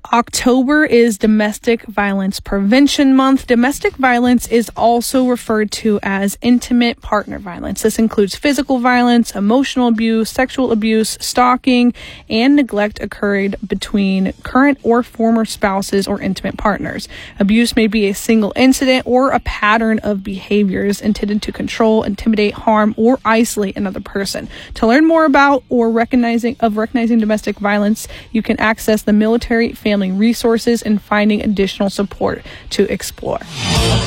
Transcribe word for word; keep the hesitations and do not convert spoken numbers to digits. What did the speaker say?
October is Domestic Violence Prevention Month. Domestic violence is also referred to as intimate partner violence. This includes physical violence, emotional abuse, sexual abuse, stalking, and neglect occurred between current or former spouses or intimate partners. Abuse may be a single incident or a pattern of behaviors intended to control, intimidate, harm, or isolate another person. To learn more about or recognizing of recognizing domestic violence, you can access the Military Family Resources and finding additional support to explore.